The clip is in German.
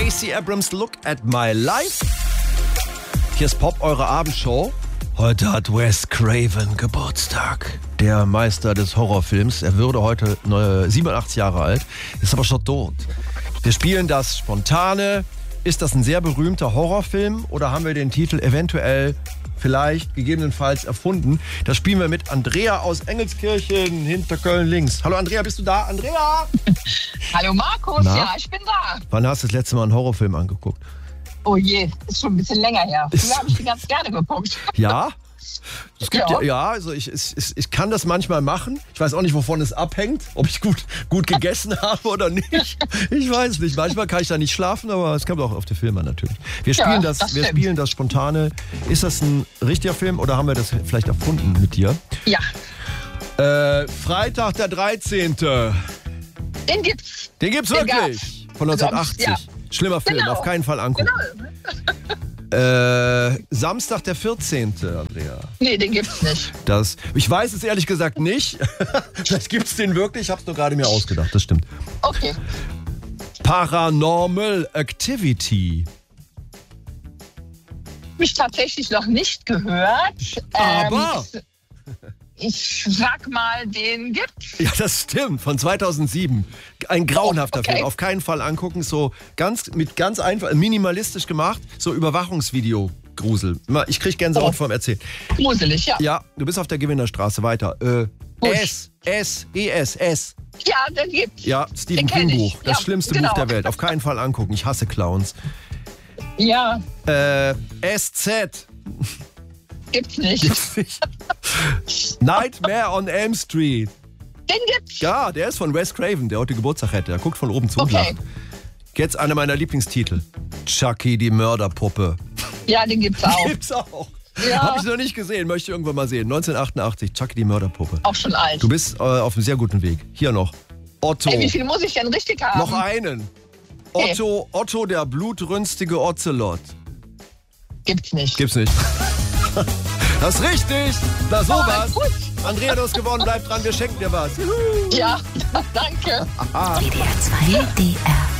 Stacey Abrams, Look at My Life. Hier ist Pop, eure Abendshow. Heute hat Wes Craven Geburtstag. Der Meister des Horrorfilms. Er würde heute 87 Jahre alt, ist aber schon tot. Wir spielen das Spontane. Ist das ein sehr berühmter Horrorfilm oder haben wir den Titel eventuell, vielleicht, gegebenenfalls erfunden? Das spielen wir mit Andrea aus Engelskirchen hinter Köln links. Hallo Andrea, bist du da? Andrea! Hallo Markus, Na? ja, ich bin da. Wann hast du das letzte Mal einen Horrorfilm angeguckt? Oh je, ist schon ein bisschen länger her. Früher habe ich die ganz gerne geguckt. Ja? Es gibt Ja. ja, also ich kann das manchmal machen. Ich weiß auch nicht, wovon es abhängt, ob ich gut gegessen habe oder nicht. Ich weiß nicht. Manchmal kann ich da nicht schlafen, aber es kommt auch auf die Filme an natürlich. Wir spielen Ja, wir spielen das Spontane. Ist das ein richtiger Film oder haben wir das vielleicht erfunden mit dir? Ja, Freitag der 13. den gibt's. Den gibt's Den wirklich. Von 1980. Ja. Schlimmer Film, Genau. auf keinen Fall angucken. Genau. Samstag der 14. Andrea. Nee, den gibt's nicht. Ich weiß es ehrlich gesagt nicht. Vielleicht gibt's den wirklich. Ich hab's nur gerade mir ausgedacht. Das stimmt. Okay. Paranormal Activity. Hab ich tatsächlich noch nicht gehört. Aber- Ich sag mal, den gibt's. Ja, das stimmt. Von 2007. Ein grauenhafter Okay. Film. Auf keinen Fall angucken. So ganz einfach, minimalistisch gemacht. So Überwachungsvideo-Grusel. Ich krieg Gänsehaut vom Erzählen. Gruselig, ja. Ja, du bist auf der Gewinnerstraße. Weiter. S. Ja, den gibt's. Ja, Stephen Den kenn King ich. Buch. Das Ja, schlimmste genau. Buch der Welt. Auf keinen Fall angucken. Ich hasse Clowns. Ja, SZ. gibt's nicht. Gibt's nicht. Nightmare on Elm Street. Den gibt's. Ja, der ist von Wes Craven, der heute Geburtstag hätte. Er guckt von oben zu und Okay. lacht. Jetzt einer meiner Lieblingstitel. Chucky, die Mörderpuppe. Ja, den gibt's auch. Gibt's auch. Ja. Hab ich noch nicht gesehen, möchte ich irgendwann mal sehen. 1988, Chucky, die Mörderpuppe. Auch schon alt. Du bist auf einem sehr guten Weg. Hier noch. Otto. Ey, wie viel muss ich denn richtig haben? Noch einen. Okay. Otto, der blutrünstige Ocelot. Gibt's nicht. Gibt's nicht. Das ist richtig. Na sowas. gut. Andrea, du hast gewonnen. Bleib dran, wir schenken dir was. Juhu. Ja, danke. WDR 2. WDR